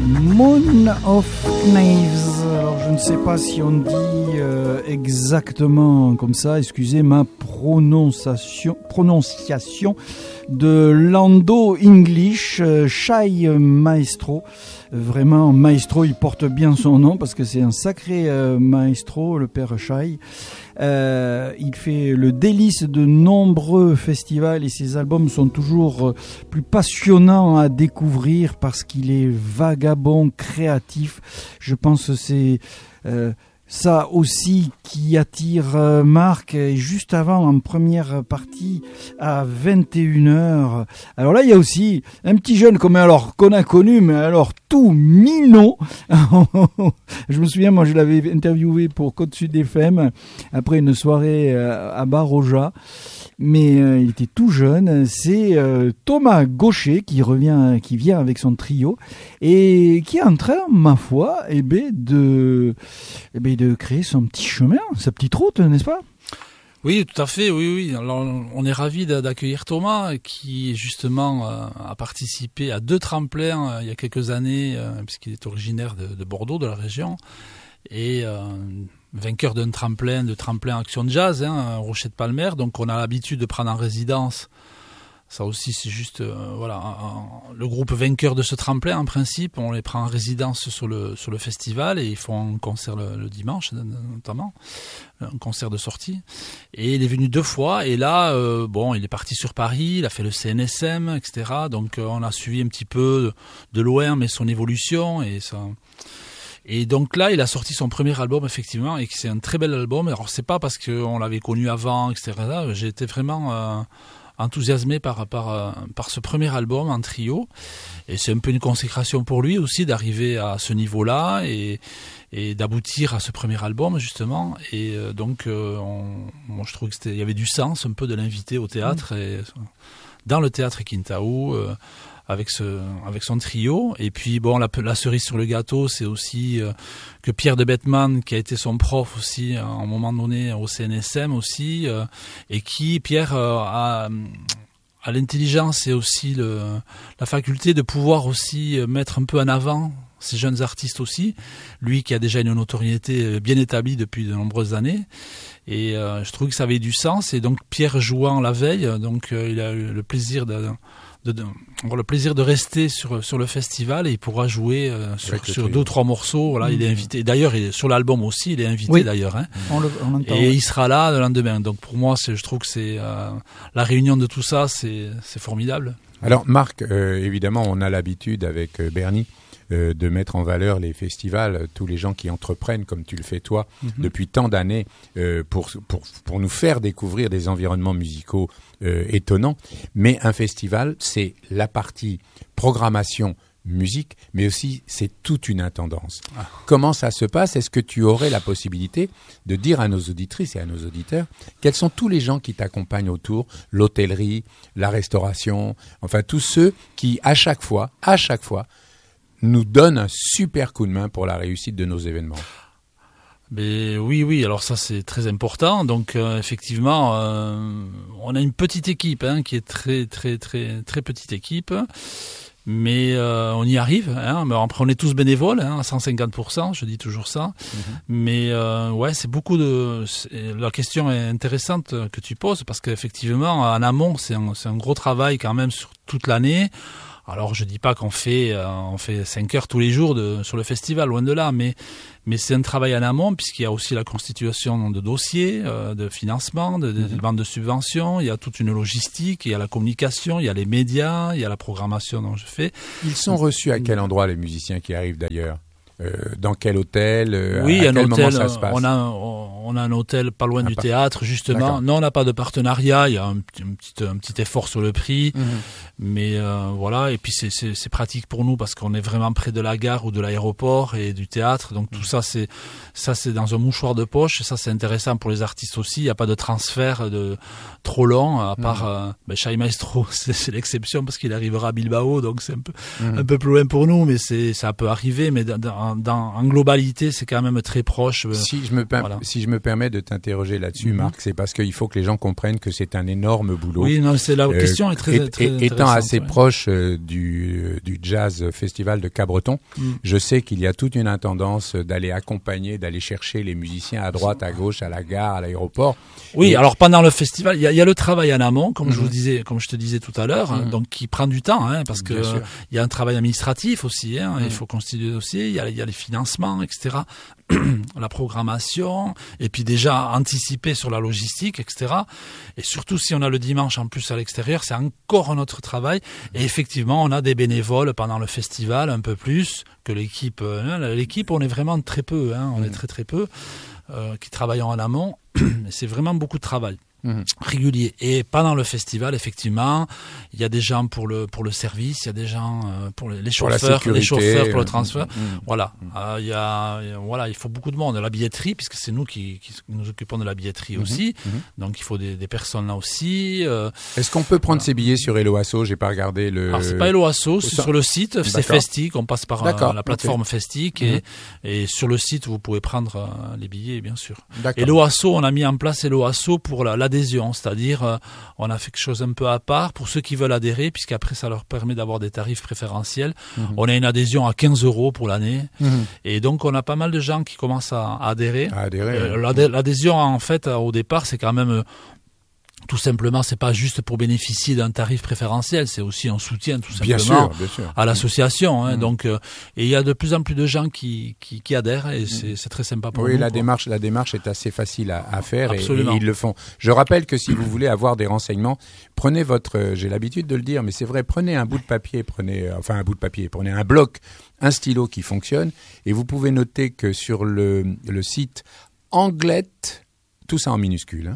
Moon of Knives. Alors je ne sais pas si on dit exactement comme ça, excusez ma prononciation de Lando English, Shai Maestro. Vraiment, Maestro, il porte bien son nom parce que c'est un sacré maestro, le père Shai. Il fait le délice de nombreux festivals et ses albums sont toujours plus passionnants à découvrir parce qu'il est vagabond, créatif. Je pense que c'est ça aussi qui attire Marc. Et juste avant, en première partie, à 21h. Alors là, il y a aussi un petit jeune qu'on a connu, mais alors tout minot. Je me souviens, moi, je l'avais interviewé pour Côte Sud FM après une soirée à Baroja. Mais il était tout jeune. C'est Thomas Gaucher qui vient avec son trio et qui est en train, ma foi, de créer son petit chemin, sa petite route, n'est-ce pas ? Oui, tout à fait, oui. Alors, on est ravis d'accueillir Thomas, qui justement a participé à 2 tremplins il y a quelques années, puisqu'il est originaire de Bordeaux, de la région, et vainqueur d'un tremplin Action Jazz, Rocher de Palmer. Donc on a l'habitude de prendre en résidence. Ça aussi, c'est juste, le groupe vainqueur de ce tremplin, en principe, on les prend en résidence sur le festival et ils font un concert le dimanche, notamment, un concert de sortie. Et il est venu 2 fois et là, il est parti sur Paris, il a fait le CNSM, etc. Donc on a suivi un petit peu de loin, mais son évolution et ça. Et donc là, il a sorti son premier album, effectivement, et c'est un très bel album. Alors c'est pas parce qu'on l'avait connu avant, etc. J'ai été vraiment enthousiasmé par ce premier album en trio, et c'est un peu une consécration pour lui aussi d'arriver à ce niveau-là et d'aboutir à ce premier album justement. Et donc moi je trouve qu'il y avait du sens un peu de l'inviter au théâtre et dans le théâtre Quintaou avec son trio. Et puis la cerise sur le gâteau, c'est aussi que Pierre de Bettman, qui a été son prof aussi à un moment donné au CNSM aussi, et qui Pierre a l'intelligence et aussi la faculté de pouvoir aussi mettre un peu en avant ces jeunes artistes aussi, lui qui a déjà une notoriété bien établie depuis de nombreuses années. Et je trouve que ça avait du sens. Et donc Pierre jouant la veille, donc il a eu le plaisir de rester sur le festival et il pourra jouer sur 2 ou 3 morceaux. Voilà, il est invité. D'ailleurs, sur l'album aussi, il est invité d'ailleurs. On l'entend. Et il sera là le lendemain. Donc pour moi, je trouve que c'est la réunion de tout ça, c'est formidable. Alors Marc, évidemment, on a l'habitude avec Bernie de mettre en valeur les festivals, tous les gens qui entreprennent, comme tu le fais toi, depuis tant d'années, pour nous faire découvrir des environnements musicaux étonnants. Mais un festival, c'est la partie programmation musique, mais aussi c'est toute une intendance. Comment ça se passe ? Est-ce que tu aurais la possibilité de dire à nos auditrices et à nos auditeurs quels sont tous les gens qui t'accompagnent autour, l'hôtellerie, la restauration, enfin tous ceux qui à chaque fois, nous donnent un super coup de main pour la réussite de nos événements. Mais oui, alors ça c'est très important. Donc effectivement, on a une petite équipe qui est très très très très petite équipe, mais on y arrive. Mais après on est tous bénévoles à 150%, je dis toujours ça. Mais c'est beaucoup de. La question est intéressante que tu poses parce qu'effectivement en amont c'est un gros travail quand même sur toute l'année. Alors je dis pas qu'on fait 5 heures tous les jours sur le festival, loin de là, mais c'est un travail en amont puisqu'il y a aussi la constitution de dossiers, de financement, de vente de subventions, il y a toute une logistique, il y a la communication, il y a les médias, il y a la programmation dont je fais. Ils sont reçus à quel endroit les musiciens qui arrivent d'ailleurs ? Dans quel hôtel ? Oui, à quel moment ça se passe ? On a un hôtel pas loin du théâtre, justement. D'accord. Non, on n'a pas de partenariat. Il y a un petit effort sur le prix. Mais voilà. Et puis, c'est pratique pour nous parce qu'on est vraiment près de la gare ou de l'aéroport et du théâtre. Donc, tout ça, c'est dans un mouchoir de poche. Et ça, c'est intéressant pour les artistes aussi. Il n'y a pas de transfert trop long, à part Shai Maestro, c'est l'exception parce qu'il arrivera à Bilbao. Donc, c'est un peu plus loin pour nous. Mais ça peut arriver. Mais en globalité, c'est quand même très proche. Si je me permets de t'interroger là-dessus, Marc, c'est parce qu'il faut que les gens comprennent que c'est un énorme boulot. Oui, non, c'est la question est très intéressante. Étant assez proche du Jazz Festival de Cabreton, je sais qu'il y a toute une intendance d'aller accompagner, d'aller chercher les musiciens à droite, à gauche, à la gare, à l'aéroport. Oui, alors pendant le festival, il y a le travail en amont, comme je te disais tout à l'heure, donc qui prend du temps, parce que il y a un travail administratif aussi, il faut constituer le dossier, il y a les financements, etc., la programmation, et puis déjà anticiper sur la logistique, etc. Et surtout si on a le dimanche en plus à l'extérieur, c'est encore un autre travail. Et effectivement, on a des bénévoles pendant le festival, un peu plus que l'équipe. L'équipe, on est vraiment très peu, on est très très peu qui travaillent en amont. C'est vraiment beaucoup de travail. Régulier. Et pendant le festival, effectivement, il y a des gens pour le service, il y a des gens pour les chauffeurs, pour le transfert. Voilà. Il faut beaucoup de monde. La billetterie, puisque c'est nous qui nous occupons de la billetterie aussi. Donc il faut des personnes là aussi. Est-ce qu'on peut prendre ces billets sur Helloasso? J'ai pas regardé le. Alors c'est pas Helloasso, c'est sur le site. C'est Festic. On passe par la plateforme Festic et sur le site vous pouvez prendre les billets, bien sûr. Helloasso, on a mis en place Helloasso pour l'adhésion, c'est-à-dire on a fait quelque chose un peu à part pour ceux qui veulent adhérer, puisqu'après ça leur permet d'avoir des tarifs préférentiels. On a une adhésion à 15 € pour l'année, et donc on a pas mal de gens qui commencent à adhérer. L'adhésion, en fait, au départ, c'est quand même tout simplement, c'est pas juste pour bénéficier d'un tarif préférentiel, c'est aussi un soutien tout simplement bien sûr. à l'association. Donc, et il y a de plus en plus de gens qui adhèrent et c'est très sympa pour nous. Oui, la démarche est assez facile à faire et ils le font. Je rappelle que si vous voulez avoir des renseignements, prenez j'ai l'habitude de le dire, mais c'est vrai, prenez un bout de papier, prenez un bloc, un stylo qui fonctionne et vous pouvez noter que sur le site Anglette, tout ça en minuscule,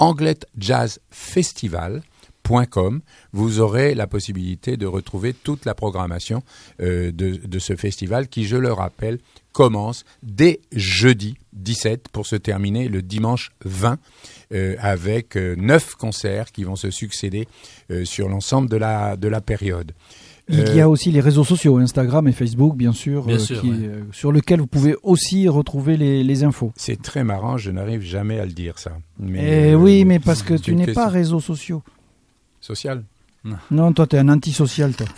angletjazzfestival.com, vous aurez la possibilité de retrouver toute la programmation de ce festival qui, je le rappelle, commence dès jeudi 17 pour se terminer le dimanche 20 avec 9 concerts qui vont se succéder sur l'ensemble de la période. Il y a aussi les réseaux sociaux, Instagram et Facebook, bien sûr, sur lesquels vous pouvez aussi retrouver les infos. C'est très marrant, je n'arrive jamais à le dire, ça. Mais, oui, mais parce que tu n'es pas réseaux sociaux. Social ? Non, toi, tu es un antisocial, toi.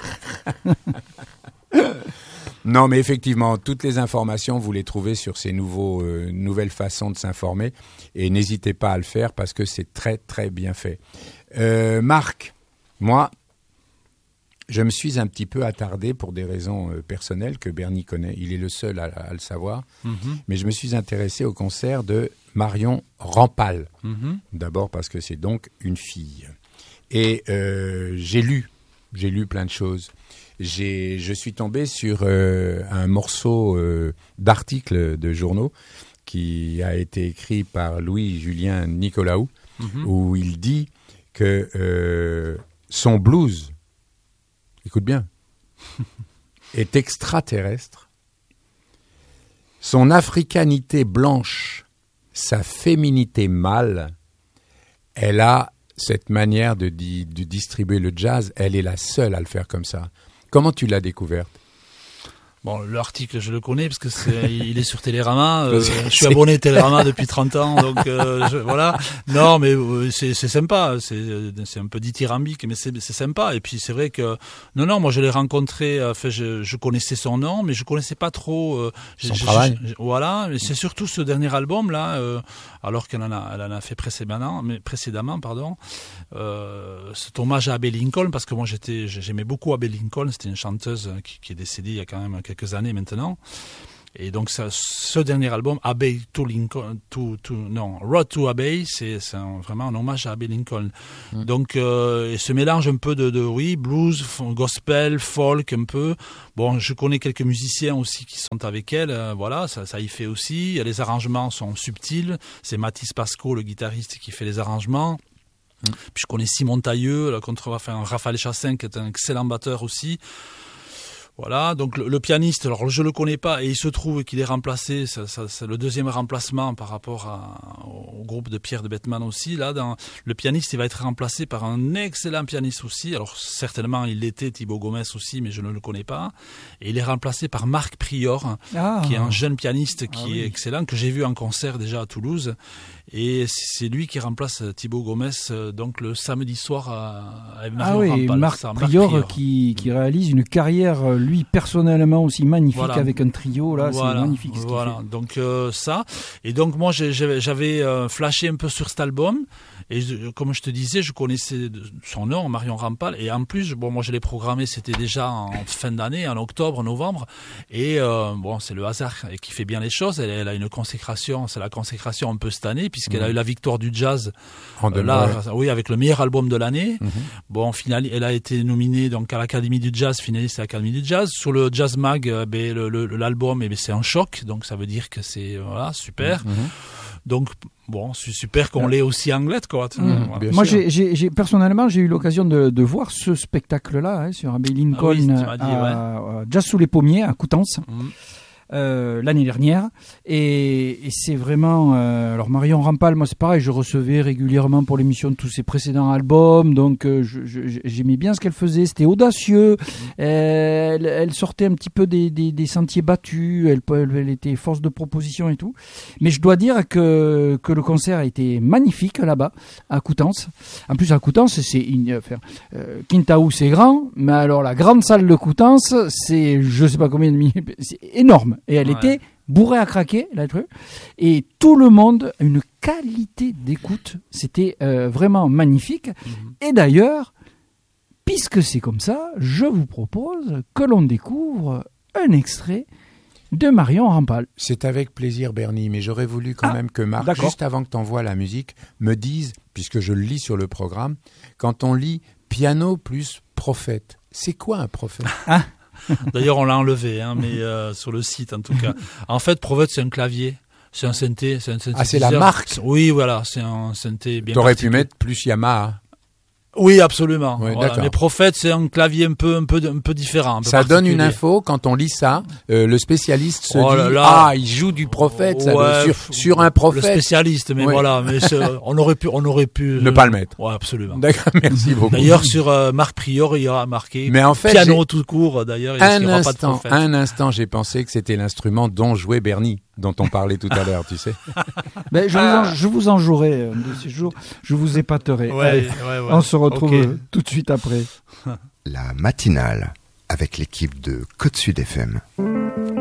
Non, mais effectivement, toutes les informations, vous les trouvez sur ces nouvelles façons de s'informer. Et n'hésitez pas à le faire parce que c'est très, très bien fait. Marc, moi, je me suis un petit peu attardé pour des raisons personnelles que Bernie connaît. Il est le seul à le savoir. Mais je me suis intéressé au concert de Marion Rampal. D'abord parce que c'est donc une fille. Et j'ai lu plein de choses. Je suis tombé sur un morceau d'article de journaux qui a été écrit par Louis-Julien Nicolaou, où il dit que son blues, écoute bien, est extraterrestre. Son africanité blanche, sa féminité mâle, elle a cette manière de distribuer le jazz, elle est la seule à le faire comme ça. Comment tu l'as découverte ? Bon, l'article, je le connais parce que il est sur Télérama. Je suis abonné à Télérama depuis 30 ans, donc voilà. Non, mais c'est sympa. C'est un peu dithyrambique, mais c'est sympa. Et puis c'est vrai que non, moi je l'ai rencontré. Enfin, je connaissais son nom, mais je connaissais pas trop son travail. Voilà. Mais c'est surtout ce dernier album là, alors qu'elle en a fait précédemment, cet hommage à Abbey Lincoln, parce que moi j'aimais beaucoup Abbey Lincoln. C'était une chanteuse qui est décédée il y a quand même quelques années maintenant. Et donc ce dernier album, Abbey to Lincoln, Road to Abbey, c'est vraiment un hommage à Abbey Lincoln. Donc et ce mélange un peu de blues, gospel, folk un peu. Bon, je connais quelques musiciens aussi qui sont avec elle, voilà, ça y fait aussi. Les arrangements sont subtils. C'est Mathis Pasco, le guitariste, qui fait les arrangements. Puis je connais Simon Tailleux, Raphaël Chassin, qui est un excellent batteur aussi. Voilà, donc le pianiste, alors je le connais pas et il se trouve qu'il est remplacé, c'est le deuxième remplacement par rapport au groupe de Pierre de Bettman aussi. Là, le pianiste, il va être remplacé par un excellent pianiste aussi. Alors certainement il l'était, Thibaut Gomez aussi, mais je ne le connais pas. Et il est remplacé par Marc Prior, qui est un jeune pianiste qui est excellent, que j'ai vu en concert déjà à Toulouse. Et c'est lui qui remplace Thibaut Gomez donc le samedi soir à Marion Rampal. Marc Prior qui réalise une carrière lui personnellement aussi magnifique avec un trio là, c'est magnifique ce qu'il fait. Donc ça, et donc moi j'avais flashé un peu sur cet album et comme je te disais, je connaissais son nom, Marion Rampal, et en plus moi je l'ai programmé, c'était déjà en fin d'année, en octobre, novembre, et c'est le hasard qui fait bien les choses. Elle a une consécration, c'est la consécration un peu cette année puisqu'elle a eu la victoire du jazz avec le meilleur album de l'année. Bon, en finale, elle a été nominée donc à l'Académie du Jazz, finaliste à l'Académie du Jazz. Sur le Jazz Mag, l'album, c'est un choc, donc ça veut dire que c'est super. Donc bon, c'est super qu'on l'ait aussi anglaise, quoi. Moi, personnellement, j'ai eu l'occasion de voir ce spectacle-là sur Abbey Lincoln à Jazz sous les pommiers à Coutances. L'année dernière, et c'est vraiment alors Marion Rampal, moi c'est pareil, je recevais régulièrement pour l'émission de tous ses précédents albums, donc j'aimais bien ce qu'elle faisait, c'était audacieux, elle sortait un petit peu des sentiers battus, elle était force de proposition et tout, mais je dois dire que le concert a été magnifique là-bas à Coutances. En plus à Coutances, Quintaou c'est grand, mais alors la grande salle de Coutances, c'est je sais pas combien de minutes, c'est énorme. Et elle était bourrée à craquer, là, et tout le monde a une qualité d'écoute. C'était vraiment magnifique. Et d'ailleurs, puisque c'est comme ça, je vous propose que l'on découvre un extrait de Marion Rampal. C'est avec plaisir, Bernie, mais j'aurais voulu quand même que Marc, juste avant que tu envoies la musique, me dise, puisque je le lis sur le programme, quand on lit piano plus prophète, c'est quoi un prophète ? D'ailleurs, on l'a enlevé, mais sur le site en tout cas. En fait, Prophète, c'est un clavier, c'est un synthé, c'est un synthétiseur. Ah, c'est la marque. Oui, voilà, c'est un synthé bien. T'aurais pu mettre plus Yamaha. Oui, absolument. Oui, voilà. Mais Prophète, c'est un clavier un peu différent. Ça donne une info quand on lit ça. Le spécialiste se dit il joue du Prophète sur un prophète. Le spécialiste, mais voilà, mais on aurait pu ne pas le mettre. Ouais, absolument. D'accord, merci beaucoup. D'ailleurs, sur Marc Prior, il y aura marqué mais en fait, piano tout court. D'ailleurs, il n'y aura pas de Prophète. Un instant, j'ai pensé que c'était l'instrument dont jouait Bernie, dont on parlait tout à l'heure, tu sais. Ben, je vous en jouerai de ces jours. Je vous épaterai. On se retrouve tout de suite après. La matinale avec l'équipe de Côte Sud FM.